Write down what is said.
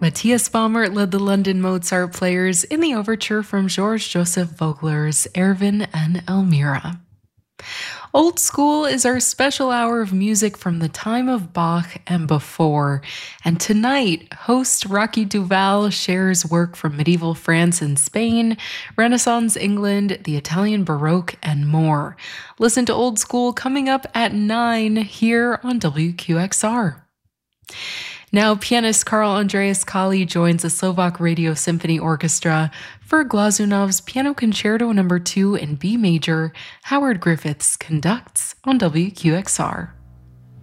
Matthias Baumert led the London Mozart players in the overture from George Joseph Vogler's Erwin and Elmira. Old School is our special hour of music from the time of Bach and before. And tonight, host Rocky Duval shares work from medieval France and Spain, Renaissance England, the Italian Baroque, and more. Listen to Old School coming up at 9 here on WQXR. Now, pianist Karl Andreas Kali joins the Slovak Radio Symphony Orchestra for Glazunov's Piano Concerto No. 2 in B major. Howard Griffiths conducts on WQXR.